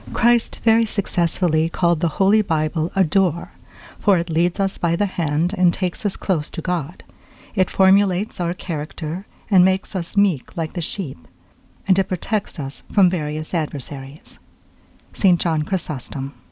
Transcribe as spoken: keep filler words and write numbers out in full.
Christ very successfully called the Holy Bible a door, for it leads us by the hand and takes us close to God. It formulates our character and makes us meek like the sheep, and it protects us from various adversaries. Saint John Chrysostom.